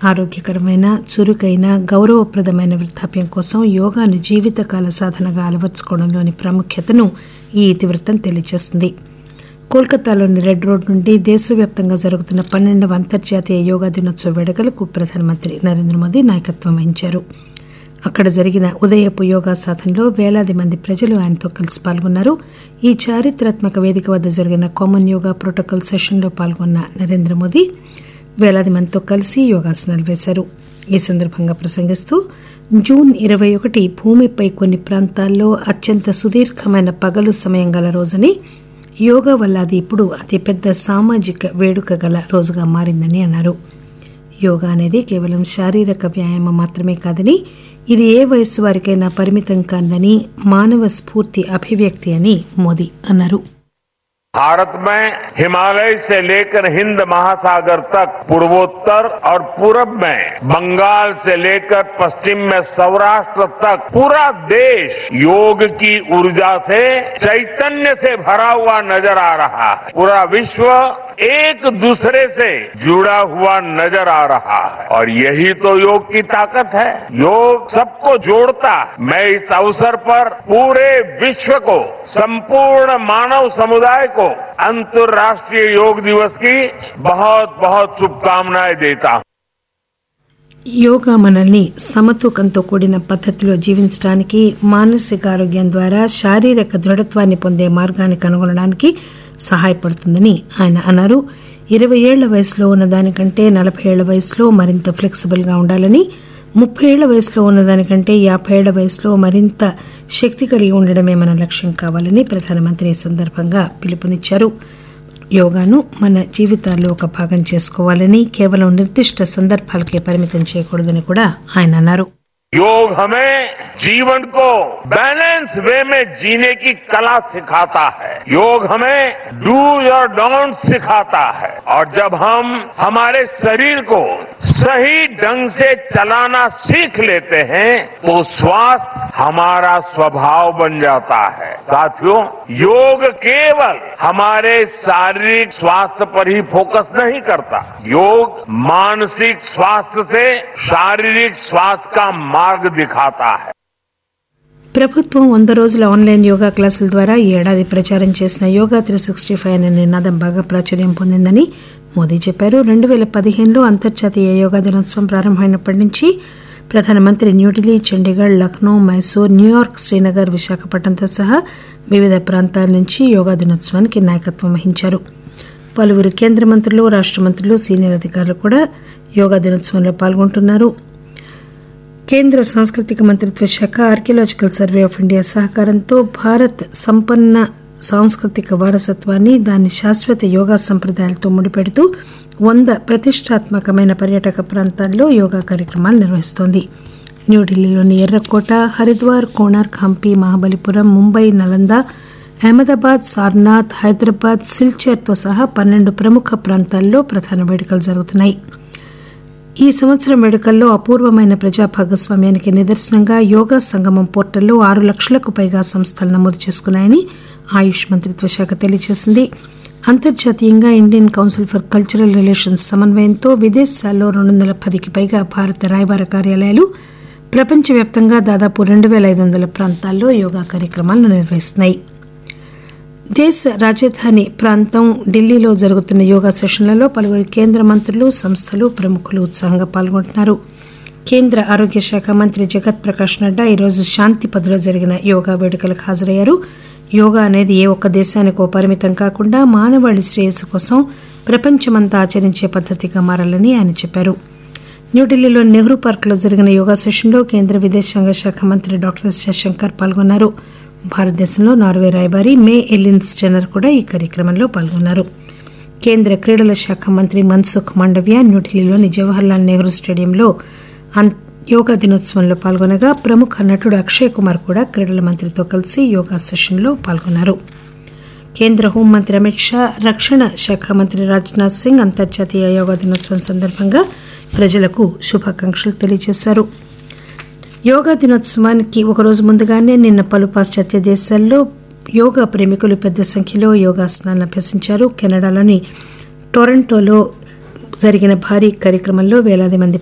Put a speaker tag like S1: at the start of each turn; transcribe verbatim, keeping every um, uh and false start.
S1: ఆరోగ్యకరమైన, చురుకైన, గౌరవప్రదమైన వృద్ధాప్యం కోసం యోగాను జీవితకాల సాధనగా అలవర్చుకోవడంలోని ప్రాముఖ్యతను ఈ ఇతివృత్తం తెలియజేస్తుంది. కోల్కతాలోని రెడ్ రోడ్ నుండి దేశవ్యాప్తంగా జరుగుతున్న పన్నెండవ అంతర్జాతీయ యోగా దినోత్సవ వేడుకలకు ప్రధానమంత్రి నరేంద్ర మోదీ నాయకత్వం వహించారు. అక్కడ జరిగిన ఉదయపు యోగా సాధనలో వేలాది మంది ప్రజలు ఆయనతో కలిసి పాల్గొన్నారు. ఈ చారిత్రాత్మక వేదిక వద్ద జరిగిన కామన్ యోగా ప్రోటోకాల్ సెషన్లో పాల్గొన్న నరేంద్ర మోదీ వేలాది మందితో కలిసి యోగాసనాలు వేశారు. ఈ సందర్భంగా ప్రసంగిస్తూ జూన్ ఇరవై ఒకటి భూమిపై కొన్ని ప్రాంతాల్లో అత్యంత సుదీర్ఘమైన పగలు సమయం గల రోజని, యోగా వల్ల అది ఇప్పుడు అతిపెద్ద సామాజిక వేడుక గల రోజుగా మారిందని అన్నారు. యోగా అనేది కేవలం శారీరక వ్యాయామం మాత్రమే కాదని, ఇది ఏ వయస్సు వారికైనా పరిమితం కాదని, మానవ స్ఫూర్తి అభివ్యక్తి అని మోదీ అన్నారు.
S2: भारत में हिमालय से लेकर हिंद महासागर तक, पूर्वोत्तर और पूरब में बंगाल से लेकर पश्चिम में सौराष्ट्र तक पूरा देश योग की ऊर्जा से, चैतन्य से भरा हुआ नजर आ रहा है. पूरा विश्व एक दूसरे से जुड़ा हुआ नजर आ रहा है और यही तो योग की ताकत है. योग सबको जोड़ता है. मैं इस अवसर पर पूरे विश्व को, संपूर्ण मानव समुदाय को अंतर्राष्ट्रीय योग दिवस की बहुत बहुत शुभकामनाएं देता हूं.
S1: యోగా మనల్ని సమతూకంతో కూడిన పద్ధతిలో జీవించడానికి, మానసిక ఆరోగ్యం ద్వారా శారీరక దృఢత్వాన్ని పొందే మార్గాన్ని కనుగొనడానికి సహాయపడుతుందని ఆయన అన్నారు. ఇరవై ఏళ్ల వయసులో ఉన్నదానికంటే నలభై ఏళ్ల వయసులో మరింత ఫ్లెక్సిబుల్ గా ఉండాలని, ముప్పై ఏళ్ల వయసులో ఉన్నదానికంటే యాభై ఏళ్ల వయసులో మరింత శక్తి కలిగి ఉండడమే మన లక్ష్యం కావాలని ప్రధానమంత్రి ఈ సందర్భంగా పిలుపునిచ్చారు. యోగాను మన జీవితాల్లో ఒక భాగం చేసుకోవాలని, కేవలం నిర్దిష్ట సందర్భాలకే పరిమితం చేయకూడదని కూడా ఆయన అన్నారు.
S2: योग हमें जीवन को बैलेंस वे में जीने की कला सिखाता है. योग हमें डूज और डोंट सिखाता है. और जब हम हमारे शरीर को सही ढंग से चलाना सीख लेते हैं तो स्वास्थ्य हमारा स्वभाव बन जाता है. साथियों, योग केवल हमारे शारीरिक स्वास्थ्य पर ही फोकस नहीं करता. योग मानसिक स्वास्थ्य से शारीरिक स्वास्थ्य का మార్గ దిఖాతా హై.
S1: ప్రభుత్వం వంద రోజుల ఆన్లైన్ యోగా క్లాసుల ద్వారా ఈ ఏడాది ప్రచారం చేసిన యోగా త్రీ సిక్స్టీ ఫైవ్ అనే నినాదం బాగా ప్రాచుర్యం పొందిందని మోదీ చెప్పారు. రెండు వేల పదిహేనులో అంతర్జాతీయ యోగా దినోత్సవం ప్రారంభమైనప్పటి నుంచి ప్రధానమంత్రి న్యూఢిల్లీ, చండీగఢ్, లక్నో, మైసూర్, న్యూయార్క్, శ్రీనగర్, విశాఖపట్నంతో సహా వివిధ ప్రాంతాల నుంచి యోగా దినోత్సవానికి నాయకత్వం వహించారు. పలువురు కేంద్ర మంత్రులు, రాష్ట మంత్రులు, సీనియర్ అధికారులు కూడా యోగా దినోత్సవంలో పాల్గొంటున్నారు. కేంద్ర సాంస్కృతిక మంత్రిత్వ శాఖ, ఆర్కియలాజికల్ సర్వే ఆఫ్ ఇండియా సహకారంతో భారత్ సంపన్న సాంస్కృతిక వారసత్వాన్ని, దాని శాశ్వత యోగా సంప్రదాయాలతో ముడిపెడుతూ వంద ప్రతిష్టాత్మకమైన పర్యాటక ప్రాంతాల్లో యోగా కార్యక్రమాలు నిర్వహిస్తోంది. న్యూఢిల్లీలోని ఎర్రకోట, హరిద్వార్, కోణార్క్, హంపి, మహాబలిపురం, ముంబై, నలంద, అహ్మదాబాద్, సార్నాథ్, హైదరాబాద్, సిల్చర్తో సహా పన్నెండు ప్రముఖ ప్రాంతాల్లో ప్రధాన వేడుకలు జరుగుతున్నాయి. ఈ సంవత్సరం వేడుకల్లో అపూర్వమైన ప్రజా భాగస్వామ్యానికి నిదర్శనంగా యోగా సంగమం పోర్టల్లో ఆరు లక్షలకు పైగా సంస్థలు నమోదు చేసుకున్నాయని ఆయుష్ మంత్రిత్వ శాఖ తెలియజేసింది. అంతర్జాతీయంగా Indian council for cultural relations సమన్వయంతో విదేశాల్లో రెండు వందల పదికి పైగా భారత రాయబార కార్యాలయాలు ప్రపంచవ్యాప్తంగా దాదాపు రెండు పేల ఐదు వందల ప్రాంతాల్లో యోగా కార్యక్రమాలను నిర్వహిస్తున్నాయి. దేశ రాజధాని ప్రాంతం ఢిల్లీలో జరుగుతున్న యోగా సెషన్లలో పలువురు కేంద్ర మంత్రులు, సంస్థలు, ప్రముఖులు ఉత్సాహంగా పాల్గొంటున్నారు. కేంద్ర ఆరోగ్య శాఖ మంత్రి జగత్ ప్రకాష్ నడ్డా ఈరోజు శాంతిపథ్లో జరిగిన యోగా వేడుకలకు హాజరయ్యారు. యోగా అనేది ఏ ఒక్క దేశానికో పరిమితం కాకుండా మానవాళి శ్రేయస్సు కోసం ప్రపంచమంతా ఆచరించే పద్దతిగా మారాలని ఆయన చెప్పారు. న్యూఢిల్లీలోని నెహ్రూ పార్కులో జరిగిన యోగా సెషన్లో కేంద్ర విదేశాంగ శాఖ మంత్రి డాక్టర్ ఎస్ జయశంకర్ పాల్గొన్నారు. భారతదేశంలో నార్వే రాయబారి మే ఎలిన్ స్టెనర్ కూడా ఈ కార్యక్రమంలో పాల్గొన్నారు. కేంద్ర క్రీడల శాఖ మంత్రి మన్సుఖ్ మాండవ్య న్యూఢిల్లీలోని జవహర్లాల్ నెహ్రూ స్టేడియంలో యోగా దినోత్సవంలో పాల్గొనగా ప్రముఖ నటుడు అక్షయ్ కుమార్ కూడా క్రీడల మంత్రితో కలిసి యోగా సెషన్లో పాల్గొన్నారు. కేంద్ర హోంమంత్రి అమిత్ షా, రక్షణ శాఖ మంత్రి రాజ్నాథ్ సింగ్ అంతర్జాతీయ యోగా దినోత్సవం సందర్భంగా ప్రజలకు శుభాకాంక్షలు తెలియజేశారు. యోగా దినోత్సవానికి ఒకరోజు ముందుగానే నిన్న పలు పాశ్చాత్య దేశాల్లో యోగా ప్రేమికులు పెద్ద సంఖ్యలో యోగాసనాలను అభ్యసించారు. కెనడాలోని టొరంటోలో జరిగిన భారీ కార్యక్రమంలో వేలాది మంది